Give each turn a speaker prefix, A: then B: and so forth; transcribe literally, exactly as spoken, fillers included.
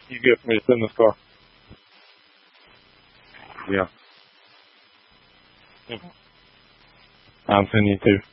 A: You good for me to sit in this car? Yeah. I'm sending you too.